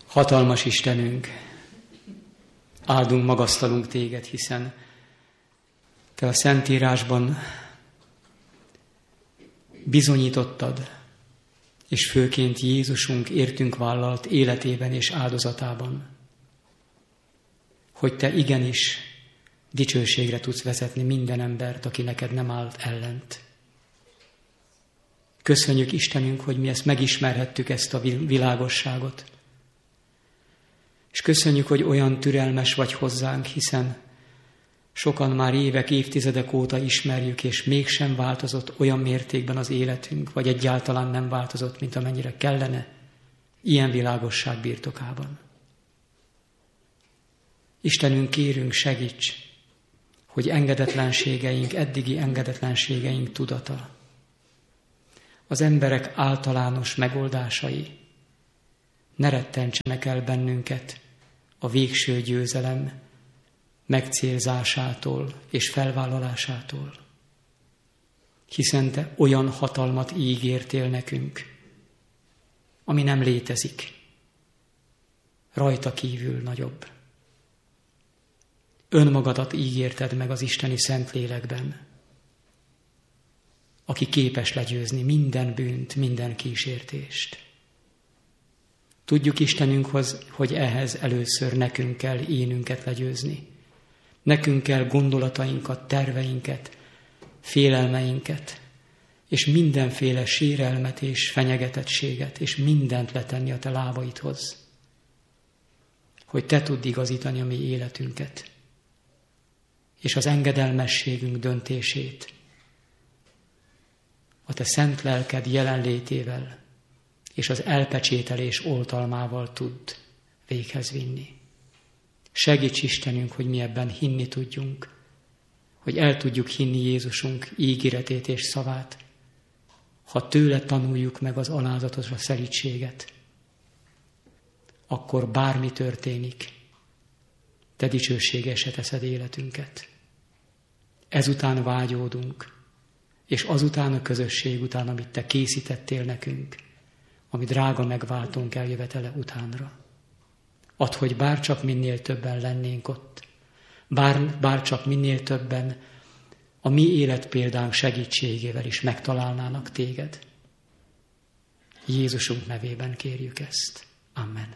Hatalmas Istenünk, áldunk, magasztalunk téged, hiszen te a Szentírásban bizonyítottad, és főként Jézusunk értünk vállalt életében és áldozatában, hogy te igenis dicsőségre tudsz vezetni minden embert, aki neked nem állt ellent. Köszönjük Istenünk, hogy mi ezt megismerhettük, ezt a világosságot. És köszönjük, hogy olyan türelmes vagy hozzánk, hiszen sokan már évek, évtizedek óta ismerjük, és mégsem változott olyan mértékben az életünk, vagy egyáltalán nem változott, mint amennyire kellene, ilyen világosság birtokában. Istenünk, kérünk, segíts, hogy engedetlenségeink, eddigi engedetlenségeink tudata, az emberek általános megoldásai ne rettentsenek el bennünket a végső győzelem megcélzásától és felvállalásától. Hiszen te olyan hatalmat ígértél nekünk, ami nem létezik, rajta kívül nagyobb. Önmagadat ígérted meg az isteni Szentlélekben, aki képes legyőzni minden bűnt, minden kísértést. Tudjuk Istenünk, hogy ehhez először nekünk kell énünket legyőzni. Nekünk kell gondolatainkat, terveinket, félelmeinket, és mindenféle sérelmet és fenyegetettséget, és mindent letenni a te lábaidhoz, hogy te tudd igazítani a mi életünket, és az engedelmességünk döntését a te szent lelked jelenlétével és az elpecsételés oltalmával tudd véghez vinni. Segíts Istenünk, hogy mi ebben hinni tudjunk, hogy el tudjuk hinni Jézusunk ígéretét és szavát, ha tőle tanuljuk meg az alázatos szelídséget, akkor bármi történik, te dicsőségesre teszed életünket. Ezután vágyódunk, és azután a közösség után, amit te készítettél nekünk, ami drága megváltónk eljövetele utánra. Add, hogy bárcsak minél többen lennénk ott, bárcsak minél többen a mi életpéldánk segítségével is megtalálnának téged. Jézusunk nevében kérjük ezt. Amen.